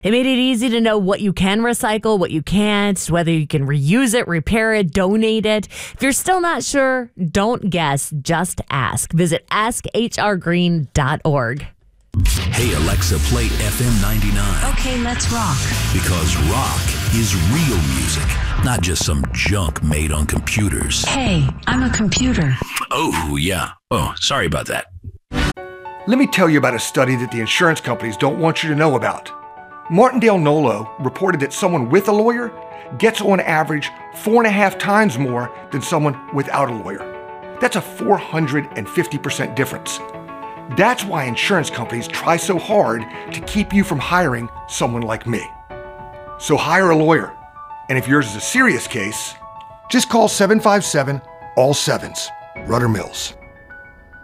It made it easy to know what you can recycle, what you can't, whether you can reuse it, repair it, donate it. If you're still not sure, don't guess, just ask. Visit askhrgreen.org. Hey, Alexa, play FM 99. Okay, let's rock. Because rock is real music, not just some junk made on computers. Hey, I'm a computer. Oh, yeah. Oh, sorry about that. Let me tell you about a study that the insurance companies don't want you to know about. Martindale Nolo reported that someone with a lawyer gets on average 4.5 times more than someone without a lawyer. That's a 450% difference. That's why insurance companies try so hard to keep you from hiring someone like me. So hire a lawyer. And if yours is a serious case, just call 757-ALL-7s. Rudder Mills.